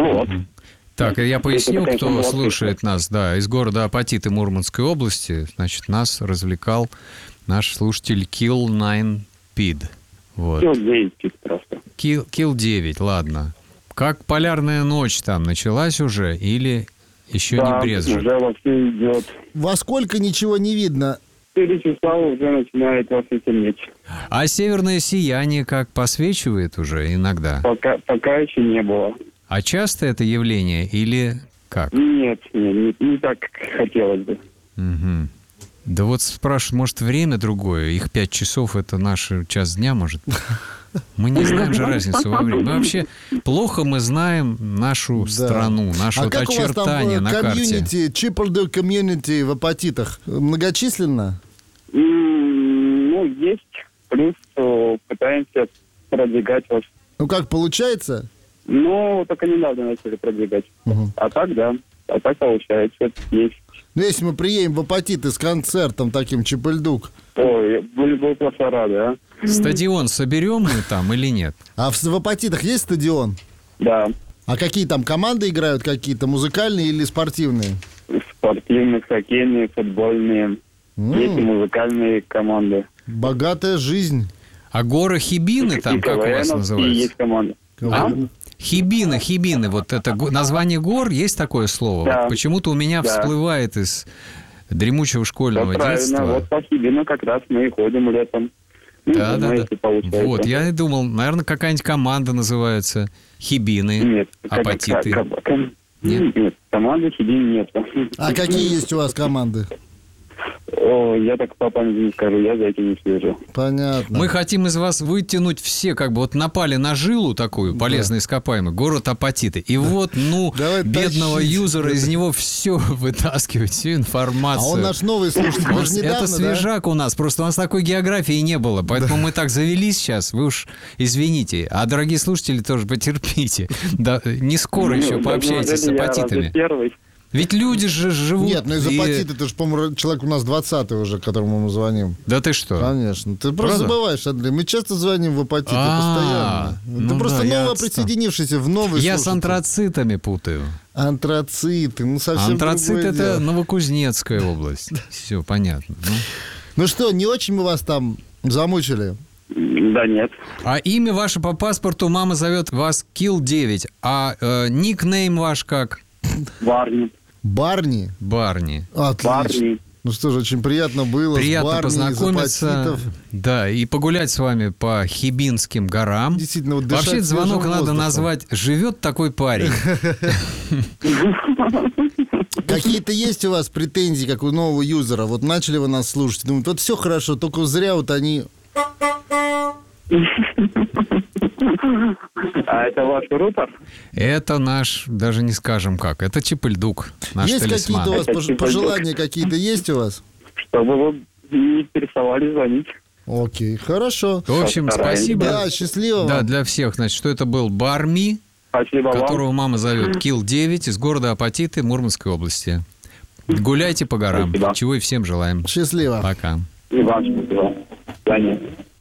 Ну вот. Так, я поясню, Это, конечно, кто было слушает нас, да, из города Апатиты Мурманской области, значит, нас развлекал наш слушатель Kill 9 Pid. Вот. Kill 9 просто. Kill 9, ладно. Как полярная ночь там началась уже или еще Да, не брезжит? уже вовсю идет. Во сколько ничего не видно? 4 часа уже начинает вовсю темнеть. А северное сияние как посвечивает уже иногда? Пока еще не было. А часто это явление или как? Нет, не так, как хотелось бы. Угу. Да вот спрашивают, может, время другое? Их 5 часов – это наш час дня, может? Мы не знаем же разницу во времени. Мы вообще плохо мы знаем нашу страну, наши вот как очертания у вас на там карте. комьюнити, Чипольдо комьюнити в Апатитах многочисленно? Ну, есть. Плюс пытаемся продвигать вас. Ну как, получается? Ну, только недавно начали продвигать. А так, да. А так получается. Есть. Ну, если мы приедем в Апатиты с концертом таким Чипольдук. Ой, были бы просто рады, а? Стадион соберем мы там или нет? А в Апатитах есть стадион? Да. А какие там команды играют какие-то, музыкальные или спортивные? Спортивные, хоккейные, футбольные. Есть и музыкальные команды. Богатая жизнь. А горы Хибины там И как у вас КВНовские называются? есть команды. А? Хибины, вот это название гор, есть такое слово? Да. Вот почему-то у меня всплывает из дремучего школьного Да, правильно. детства. Вот по Хибину как раз мы и ходим летом. Да. Если получается. Вот, я и думал, наверное, какая-нибудь команда называется Хибины, Нет. Апатиты. Нет, команды Хибин нет. А какие есть у вас команды? О, я так по памяти не скажу, я за этим не слежу. Понятно. Мы хотим из вас вытянуть все, как бы вот напали на жилу такую, полезно ископаемую, город Апатиты. И вот, Давай бедного тащить. юзера из него все вытаскивать, всю информацию. А он наш новый слушатель. Мы же недавно, Это свежак у нас, просто у нас такой географии не было, поэтому мы так завелись сейчас, вы уж извините. А, дорогие слушатели, тоже потерпите. Да, не скоро еще пообщайтесь с апатитами. Первый. Ведь люди же живут... Нет, ну из Апатиты, ты же, по-моему, человек у нас 20-й уже, которому мы звоним. Да ты что? Конечно. Ты просто забываешь, Андрей. Мы часто звоним в Апатиты, постоянно. Ты просто ново присоединившийся в новый Я слушатель. с антрацитами путаю. Антрациты, ну совсем Антрацит другое это дело. Новокузнецкая область. Все, понятно. Ну что, не очень мы вас там замучили? Да нет. А имя ваше по паспорту, мама зовет вас Kill 9. А никнейм ваш как? Барни. Барни? Барни. Отлично. Барни. Ну что же, очень приятно было. Приятно с Барни из познакомиться. Апатитов. Да, и погулять с вами по Хибинским горам. Действительно, вот дышать Вообще, звонок свежим надо воздухом. назвать «Живет такой парень». Какие-то есть у вас претензии, как у нового юзера? Вот начали вы нас слушать, думают, вот все хорошо, только зря вот они... А это ваш рупор? Это наш, даже не скажем как, это Чипольдук, наш Есть талисман. какие-то у вас Это Чипольдук. пожелания какие-то есть у вас? Чтобы вы не переставали звонить. Окей, хорошо. В общем, Постараемся. спасибо. Да, счастливо Да, вам. для всех, значит, что это был Барми, Спасибо которого вам. мама зовет Kill 9 из города Апатиты Мурманской области. Гуляйте по горам, Спасибо. чего и всем желаем. Счастливо. Пока. И вам спасибо. До свидания.